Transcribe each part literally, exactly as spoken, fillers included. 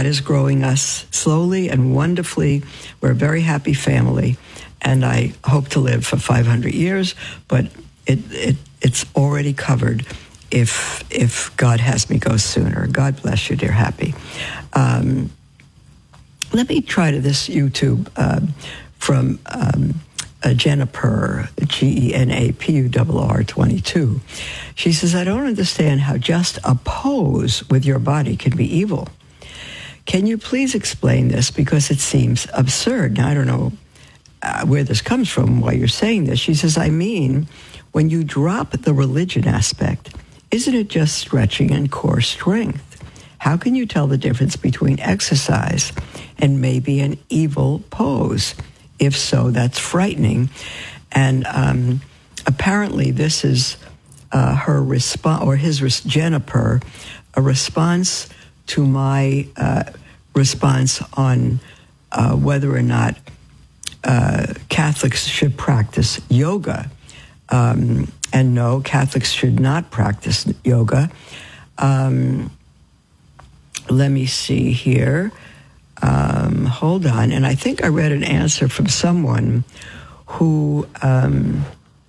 God is growing us slowly and wonderfully. We're a very happy family, and I hope to live for five hundred years, but it, it it's already covered if if God has me go sooner. God bless you, dear Happy. Um, let me try to this YouTube uh, from um, uh, Jennifer, G E N A P U R R twenty-two. She says, I don't understand how just a pose with your body can be evil. Can you please explain this, because it seems absurd? Now, I don't know uh, where this comes from, why you're saying this. She says, I mean, when you drop the religion aspect, isn't it just stretching and core strength? How can you tell the difference between exercise and maybe an evil pose? If so, that's frightening. And um, apparently this is uh, her response, or his, res- Jennifer, a response to my uh, response on uh, whether or not uh, Catholics should practice yoga. Um, and no, Catholics should not practice yoga. Um, let me see here. Um, hold on. And I think I read an answer from someone who um,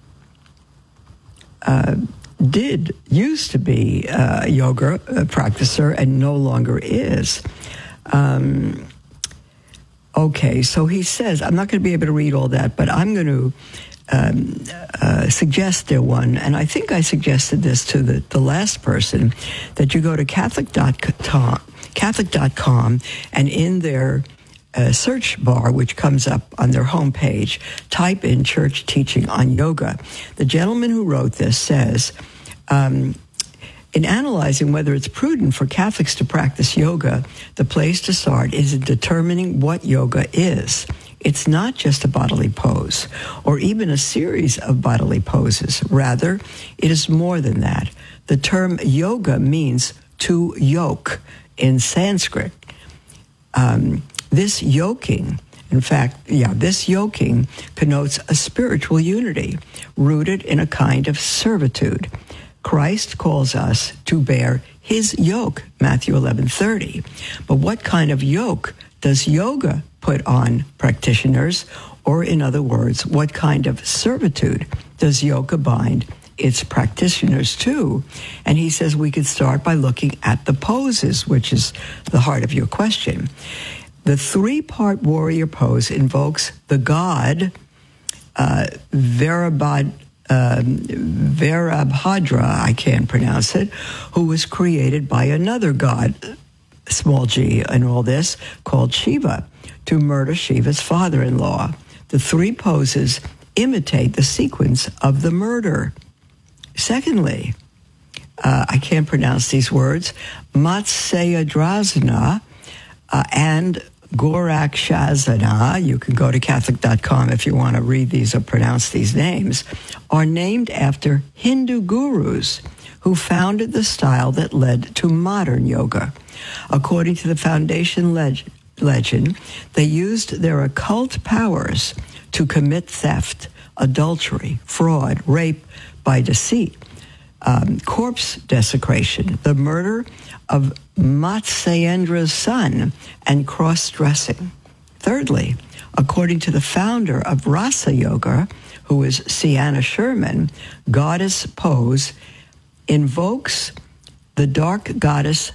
uh, did used to be a yoga practicer and no longer is. Um, okay, so he says, I'm not going to be able to read all that, but I'm going to um, uh, suggest there one, and I think I suggested this to the, the last person, that you go to Catholic dot com, Catholic dot com, and in their uh, search bar, which comes up on their homepage, type in church teaching on yoga. The gentleman who wrote this says, um, in analyzing whether it's prudent for Catholics to practice yoga, the place to start is in determining what yoga is. It's not just a bodily pose or even a series of bodily poses. Rather, it is more than that. The term yoga means to yoke in Sanskrit. Um, this yoking, in fact, yeah, this yoking connotes a spiritual unity rooted in a kind of servitude. Christ calls us to bear his yoke, Matthew eleven thirty. But what kind of yoke does yoga put on practitioners? Or in other words, what kind of servitude does yoga bind its practitioners to? And he says we could start by looking at the poses, which is the heart of your question. The three-part warrior pose invokes the god uh, Virabhadra, Um, Virabhadra, I can't pronounce it, who was created by another god, small g in all this, called Shiva, to murder Shiva's father-in-law. The three poses imitate the sequence of the murder. Secondly, uh, I can't pronounce these words, Matsayadrasana uh, and Gorakshasana, you can go to Catholic dot com if you want to read these or pronounce these names, are named after Hindu gurus who founded the style that led to modern yoga. According to the foundation leg- legend, they used their occult powers to commit theft, adultery, fraud, rape by deceit, um, corpse desecration, the murder of Matsyendra's son, and cross-dressing. Thirdly, according to the founder of Rasa Yoga, who is Sienna Sherman, goddess pose invokes the dark goddess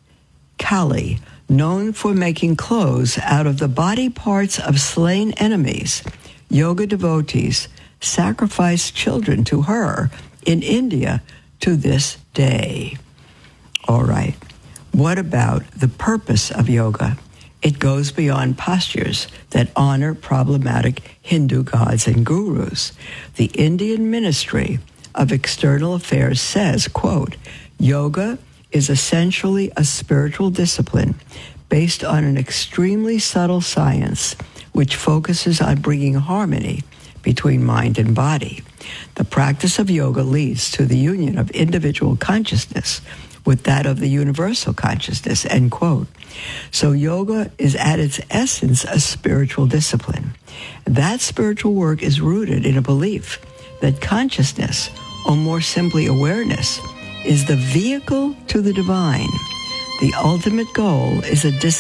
Kali, known for making clothes out of the body parts of slain enemies. Yoga devotees sacrifice children to her in India to this day. All right. What about the purpose of yoga? It goes beyond postures that honor problematic Hindu gods and gurus. The Indian Ministry of External Affairs says, quote, yoga is essentially a spiritual discipline based on an extremely subtle science which focuses on bringing harmony between mind and body. The practice of yoga leads to the union of individual consciousness with that of the universal consciousness, end quote. So yoga is at its essence a spiritual discipline. That spiritual work is rooted in a belief that consciousness, or more simply awareness, is the vehicle to the divine. The ultimate goal is a discipline